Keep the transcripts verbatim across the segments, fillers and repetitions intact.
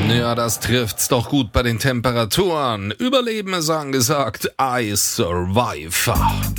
Ja, das trifft's doch gut bei den Temperaturen. Überleben ist angesagt. I Survive.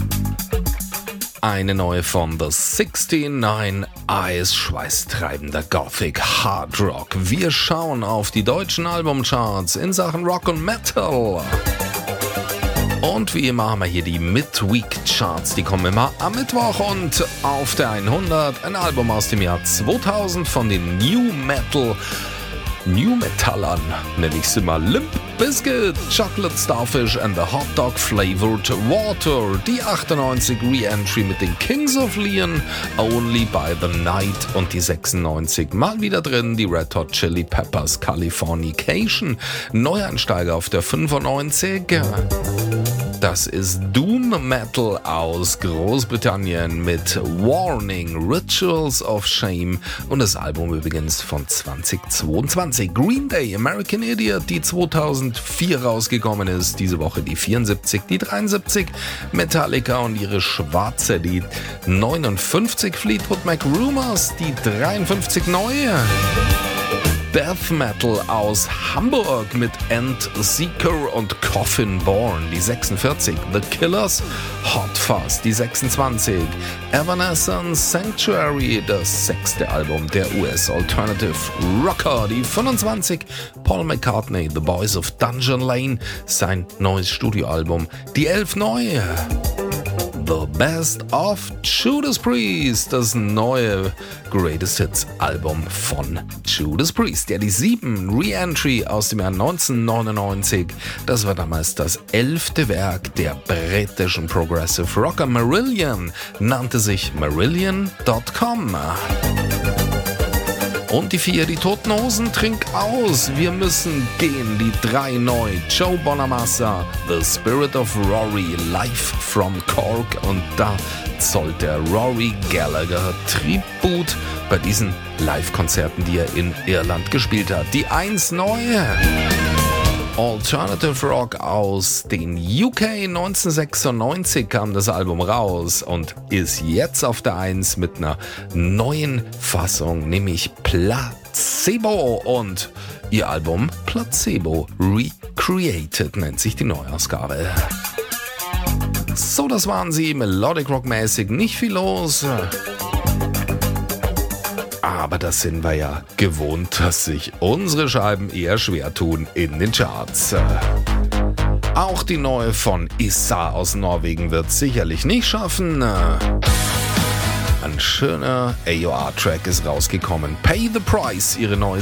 Eine neue von The sixty-nine Eyes, schweißtreibender Gothic Hard Rock. Wir schauen auf die deutschen Albumcharts in Sachen Rock und Metal. Und wie immer haben wir hier die Midweek-Charts, die kommen immer am Mittwoch. Und auf der hundert ein Album aus dem Jahr zweitausend von den New Metal New Metallern, nenne ich sie mal. Limp Bizkit, Chocolate Starfish and the Hot Dog Flavored Water. Die achtundneunzig Re-Entry mit den Kings of Leon, Only by the Night. Und die sechsundneunzig mal wieder drin, die Red Hot Chili Peppers Californication. Neueinsteiger auf der fünfundneunzig. Das ist Doom Metal aus Großbritannien mit Warning, Rituals of Shame und das Album übrigens von zweitausendzweiundzwanzig. Green Day, American Idiot, die zweitausendvier rausgekommen ist, diese Woche die vierundsiebzig, die dreiundsiebzig. Metallica und ihre Schwarze, die neunundfünfzig. Fleetwood Mac Rumors, die dreiundfünfzig neue. Death Metal aus Hamburg mit Endseeker und Coffin Born, die sechsundvierzig. The Killers, Hot Fuzz, die sechsundzwanzig. Evanescence, Sanctuary, das sechste Album der U S Alternative Rocker, die fünfundzwanzig. Paul McCartney, The Boys of Dungeon Lane, sein neues Studioalbum, die elf neue. The Best of Judas Priest, das neue Greatest Hits Album von Judas Priest. Ja, die sieben Re-Entry aus dem Jahr neunzehnhundertneunundneunzig. Das war damals das elfte Werk der britischen Progressive Rocker Marillion, nannte sich Marillion Punkt com. Und die vier, die Toten Hosen, Trink aus, wir müssen gehen, die drei neu, Joe Bonamassa, The Spirit of Rory, Live from Cork, und da zollt der Rory Gallagher Tribut bei diesen Live-Konzerten, die er in Irland gespielt hat. Die eins neue. Alternative Rock aus den U K, neunzehnhundertsechsundneunzig kam das Album raus und ist jetzt auf der eins mit einer neuen Fassung, nämlich Placebo, und ihr Album Placebo Recreated nennt sich die Neuausgabe. So, das waren sie, Melodic Rock mäßig, nicht viel los. Aber das sind wir ja gewohnt, dass sich unsere Scheiben eher schwer tun in den Charts. Auch die neue von Issa aus Norwegen wird sicherlich nicht schaffen. Ein schöner A O R-Track ist rausgekommen. Pay the Price, ihre neue